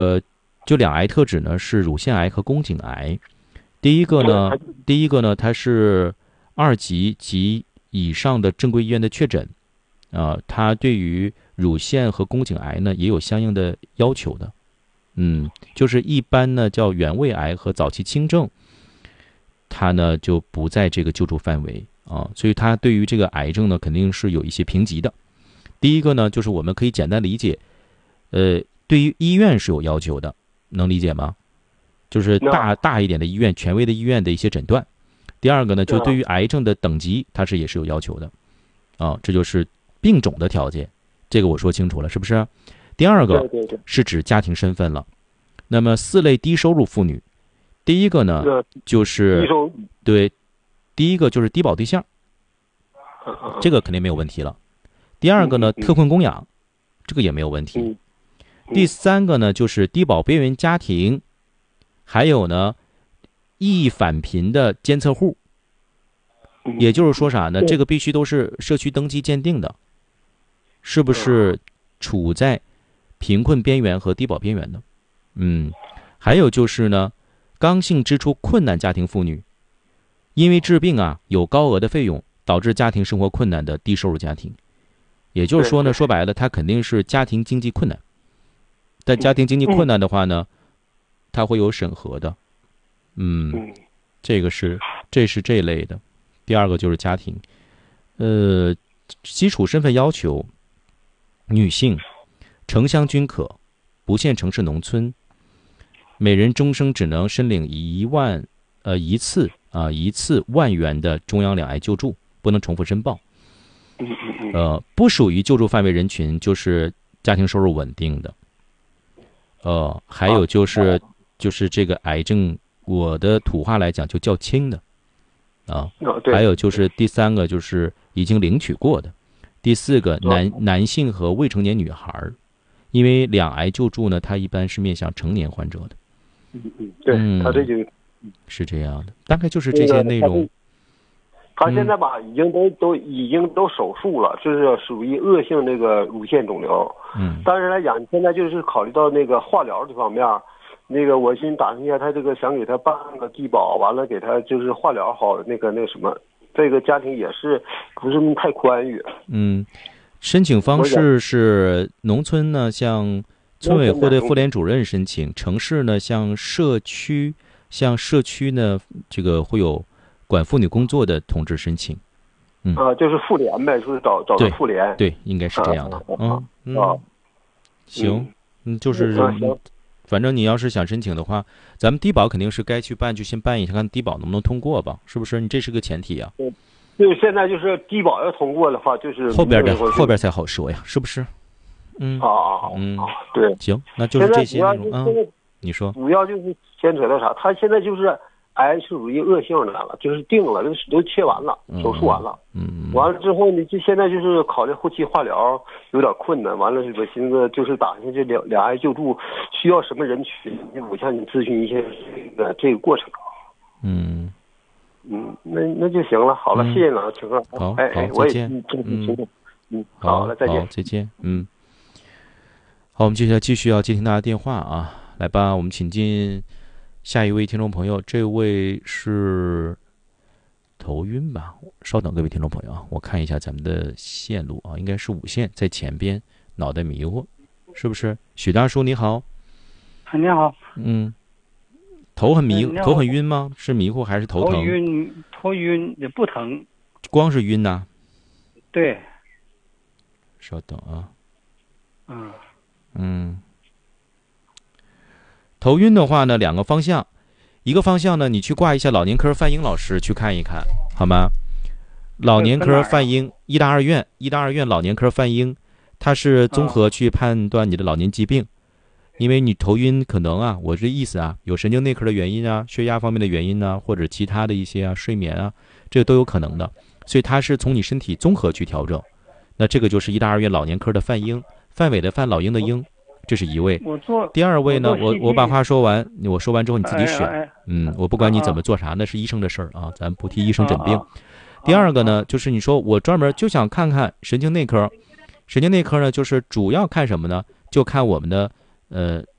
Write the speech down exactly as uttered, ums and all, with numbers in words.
就两癌特质呢是乳腺癌和宫颈癌。第一个呢，第一个呢，它是二级及以上的正规医院的确诊，啊、呃，它对于乳腺和宫颈癌呢也有相应的要求的。嗯，就是一般呢叫原位癌和早期轻症，它呢就不在这个救助范围啊，所以它对于这个癌症呢肯定是有一些评级的。第一个呢，就是我们可以简单理解，呃，对于医院是有要求的，能理解吗？就是大大一点的医院、权威的医院的一些诊断。第二个呢，就对于癌症的等级，它是也是有要求的，啊，这就是病种的条件，这个我说清楚了，是不是？第二个是指家庭身份了。那么四类低收入妇女，第一个呢就是对，第一个就是低保对象，这个肯定没有问题了。第二个呢，特困供养，这个也没有问题。第三个呢，就是低保边缘家庭。还有呢，易返贫的监测户，也就是说啥呢？这个必须都是社区登记鉴定的，是不是处在贫困边缘和低保边缘的？嗯，还有就是呢，刚性支出困难家庭妇女，因为治病啊有高额的费用，导致家庭生活困难的低收入家庭，也就是说呢，说白了，他肯定是家庭经济困难。但家庭经济困难的话呢？它会有审核的，嗯，这个是这是这类的。第二个就是家庭，呃，基础身份要求，女性，城乡均可，不限城市农村，每人终生只能申领一万呃一次啊、呃、一次万元的中央两癌救助，不能重复申报。呃，不属于救助范围人群就是家庭收入稳定的，呃，还有就是。就是这个癌症，我的土话来讲就较轻的，啊，还有就是第三个就是已经领取过的，第四个男男性和未成年女孩，因为两癌救助呢，它一般是面向成年患者的。 嗯嗯，对，嗯、他这就、 嗯、是这样的，大概就是这些内容。 他现在吧，已经都都已经都手术了，就是属于恶性那个乳腺肿瘤。 嗯， 当然来讲，现在就是考虑到那个化疗这方面。那个我先打听一下，他这个想给他办个低保，完了给他就是化疗好，那个那个什么，这个家庭也是不是太宽裕。 嗯，申请方式是农村呢向村委会的妇联主任申请，城市呢向社区向社区呢这个会有管妇女工作的同志申请。嗯啊，就是妇联呗，就是找找妇联。 对，应该是这样的。啊、嗯嗯、啊，行，嗯，就是。 嗯反正你要是想申请的话，咱们低保肯定是该去办就先办一下，看低保能不能通过吧，是不是？你这是个前提啊。 对，就现在就是低保要通过的话，就是后边的后边才好说呀，是不是？嗯啊啊嗯啊，对， 行，那就是这些内容啊。你说， 主要就是牵扯到啥？他现在就是癌是属于恶性的了，就是定了，都都切完了，手术完了。 嗯。 完了之后呢，就现在就是考虑后期化疗有点困难。完了，我寻思就是打听这两两癌救助需要什么人群，我向你咨询一些这个这个过程。 嗯。 嗯，那那就行了。好了， 嗯、 谢谢老师，请客。 好， 哎哎， 再见。 嗯嗯， 好了，再见。 再见。嗯。好，我们接下来继续要接听大家电话啊，来吧，我们请进下一位听众朋友，这位是头晕吧？稍等，各位听众朋友啊，我看一下咱们的线路啊，应该是五线在前边，脑袋迷糊，是不是？许大叔你好。 你好。 嗯。头很迷，头很晕吗？是迷糊还是头疼？ 头晕，头晕也不疼， 光是晕呐。 对。 稍等啊。 嗯。 嗯。头晕的话呢，两个方向，一个方向呢，你去挂一下老年科范英老师去看一看，好吗？老年科范英，医大二院，医大二院老年科范英，他是综合去判断你的老年疾病，因为你头晕可能啊，我这意思啊，有神经内科的原因啊，血压方面的原因啊，或者其他的一些啊，睡眠啊，这个都有可能的，所以他是从你身体综合去调整。那这个就是医大二院老年科的范英，范伟的范，老鹰的鹰。这是一位，第二位呢，我我把话说完，我说完之后你自己选， 哎哎嗯，我不管你怎么做啥，那是医生的事儿啊，咱不替医生诊病。第二个呢，就是你说我专门就想看看神经内科，神经内科呢，就是主要看什么呢？就看我们的呃